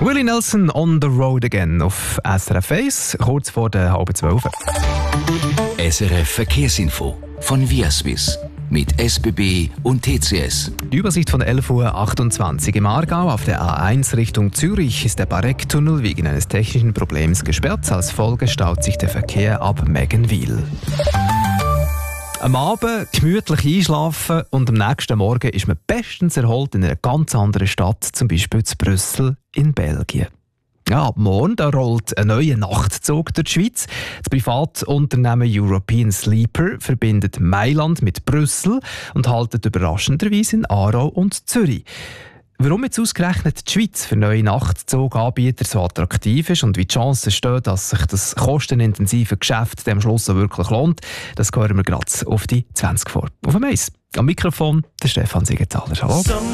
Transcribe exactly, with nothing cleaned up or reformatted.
Willie Nelson on the road again auf S R F eins, kurz vor der halben zwölf. S R F Verkehrsinfo von Viaswiss mit S B B und T C S. Die Übersicht von elf Uhr achtundzwanzig im Aargau. Auf der A eins Richtung Zürich ist der Bareck-Tunnel wegen eines technischen Problems gesperrt. Als Folge staut sich der Verkehr ab Meggenwil. Am Abend gemütlich einschlafen und am nächsten Morgen ist man bestens erholt in einer ganz anderen Stadt, zum Beispiel in Brüssel in Belgien. Ja, ab morgen da rollt ein neuer Nachtzug durch die Schweiz. Das Privatunternehmen European Sleeper verbindet Mailand mit Brüssel und haltet überraschenderweise in Aarau und Zürich. Warum jetzt ausgerechnet die Schweiz für neue Nachtzuganbieter so attraktiv ist und wie die Chancen stehen, dass sich das kostenintensive Geschäft am Schluss auch wirklich lohnt, das hören wir gerade auf die zwanzig vor. Auf dem Eis. Am Mikrofon der Stefan Siegenthaler. Hallo.